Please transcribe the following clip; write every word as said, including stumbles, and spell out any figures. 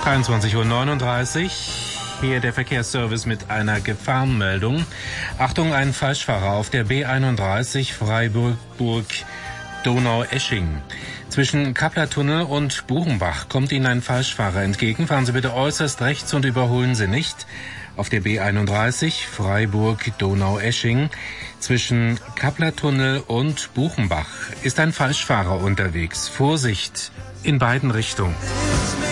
dreiundzwanzig Uhr neununddreißig. Hier der Verkehrsservice mit einer Gefahrenmeldung. Achtung, ein Falschfahrer auf der B einunddreißig Freiburg-Donaueschingen. Zwischen Kappler-Tunnel und Buchenbach kommt Ihnen ein Falschfahrer entgegen. Fahren Sie bitte äußerst rechts und überholen Sie nicht. Auf der B einunddreißig Freiburg-Donaueschingen zwischen Kappler-Tunnel und Buchenbach ist ein Falschfahrer unterwegs. Vorsicht in beiden Richtungen.